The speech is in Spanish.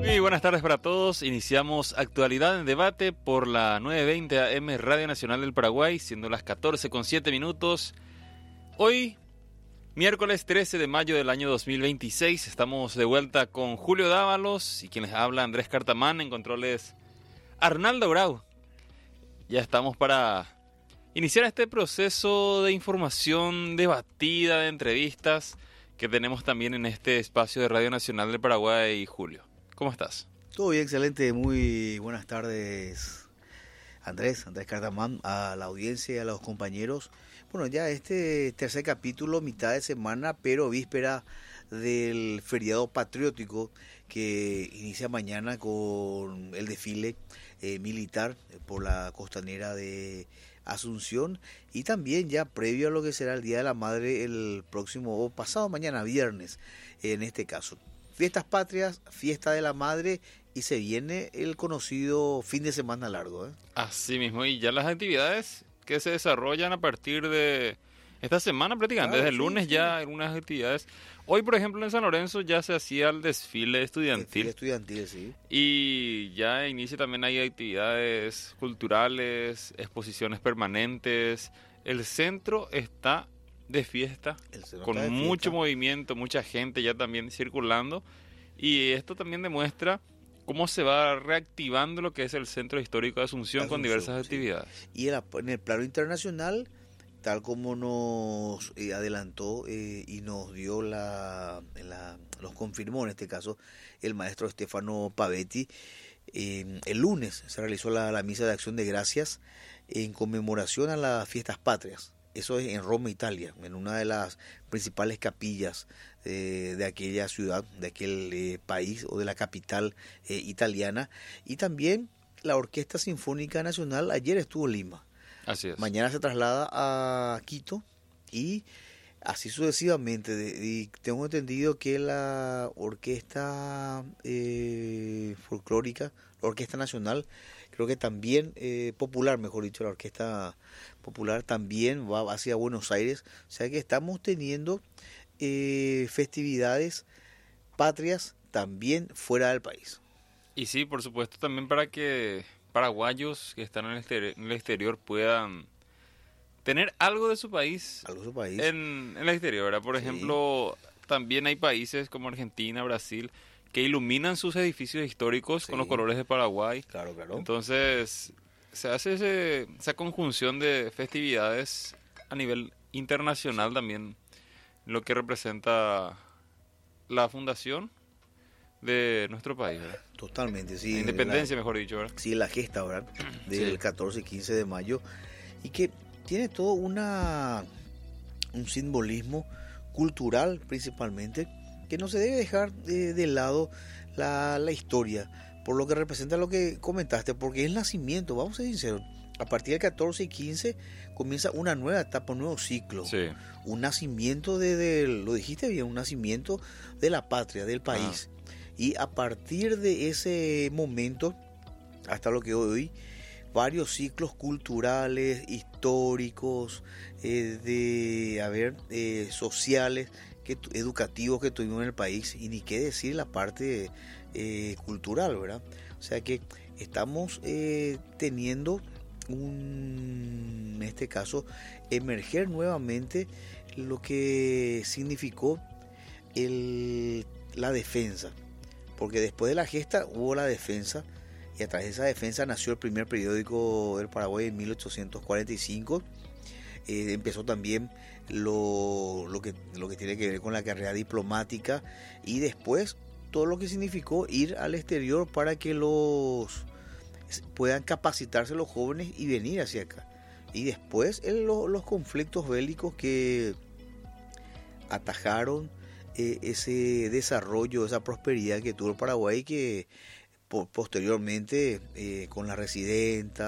Muy buenas tardes para todos. Iniciamos Actualidad en Debate por la 920 AM Radio Nacional del Paraguay, siendo las 14:07. Hoy, miércoles 13 de mayo del año 2026, estamos de vuelta con Julio Dávalos y quien les habla Andrés Cartamán, en controles Arnaldo Grau. Ya estamos para iniciar este proceso de información debatida, de entrevistas que tenemos también en este espacio de Radio Nacional del Paraguay. Julio, ¿cómo estás? Todo bien, excelente. Muy buenas tardes, Andrés Cartamán, a la audiencia y a los compañeros. Bueno, ya este tercer capítulo, mitad de semana, pero víspera del feriado patriótico que inicia mañana con el desfile militar por la costanera de Asunción, y también ya previo a lo que será el Día de la Madre el próximo o pasado mañana, viernes, en este caso. Fiestas patrias, fiesta de la madre, y se viene el conocido fin de semana largo. Así mismo, y ya las actividades que se desarrollan a partir de esta semana prácticamente, Claro, desde el lunes sí. ya algunas actividades. Hoy, por ejemplo, en San Lorenzo ya se hacía el desfile estudiantil. Estudiantil, sí. Y ya inicia también hay actividades culturales, exposiciones permanentes. El centro está de fiesta, con mucho movimiento, mucha gente ya también circulando. Y esto también demuestra cómo se va reactivando lo que es el Centro Histórico de Asunción con diversas actividades. Y en el plano internacional, tal como nos adelantó y nos dio nos confirmó en este caso el maestro Stefano Pavetti, el lunes se realizó la misa de acción de gracias en conmemoración a las fiestas patrias. Eso es en Roma, Italia, en una de las principales capillas de aquella ciudad, de aquel país o de la capital italiana. Y también la Orquesta Sinfónica Nacional ayer estuvo en Lima. Así es. Mañana se traslada a Quito y así sucesivamente. Y tengo entendido que la Orquesta Folclórica, la Orquesta Nacional, creo que también popular, mejor dicho, la Orquesta Popular también va hacia Buenos Aires. O sea que estamos teniendo festividades patrias también fuera del país. Y sí, por supuesto, también para que paraguayos que están en el exterior puedan tener algo de su país, en el exterior, ¿verdad? Por ejemplo, también hay países como Argentina, Brasil, que iluminan sus edificios históricos con los colores de Paraguay. Claro. Entonces, se hace esa conjunción de festividades a nivel internacional también, lo que representa la fundación de nuestro país, ¿verdad? Totalmente, sí. La independencia, mejor dicho, ¿verdad? Sí, la gesta, ¿verdad? Del 14 y 15 de mayo. Y que tiene todo un simbolismo cultural, principalmente, que no se debe dejar de lado la historia, por lo que representa lo que comentaste, porque es el nacimiento, vamos a ser sinceros. A partir del 14 y 15 comienza una nueva etapa, un nuevo ciclo. Sí. Un nacimiento lo dijiste bien, un nacimiento de la patria, del país. Y a partir de ese momento, hasta lo que hoy, varios ciclos culturales, históricos, sociales, educativos que tuvimos en el país, y ni qué decir la parte cultural, ¿verdad? O sea que estamos teniendo en este caso, emerger nuevamente lo que significó la defensa. Porque después de la gesta hubo la defensa, y a través de esa defensa nació el primer periódico del Paraguay en 1845. Empezó también lo que tiene que ver con la carrera diplomática, y después todo lo que significó ir al exterior para que puedan capacitarse los jóvenes y venir hacia acá. Y después los conflictos bélicos que atajaron ese desarrollo, esa prosperidad que tuvo el Paraguay, que posteriormente con la residenta